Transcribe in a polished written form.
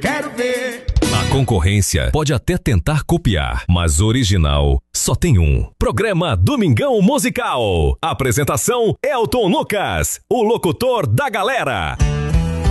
quero ver. A concorrência pode até tentar copiar, mas original só tem um. Programa Domingão Musical. Apresentação Elton Lucas, o locutor da galera.